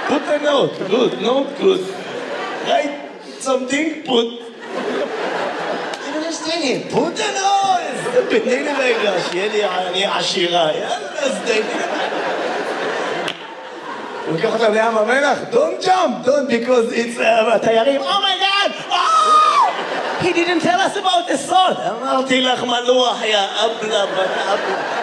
Put a note. Good, note, good. Write something, put. I don't understand him. Put a note. תני לי רגע, שיהיה לי, אני עשירה. יאללה, אז תני לי. הוא לקח אותם לים המלח. Don't jump, don't, because it's תיירים. Oh my God! Oh! He didn't tell us about the salt. אמרתי לך מלוח, יא אבלה, בת אבלה.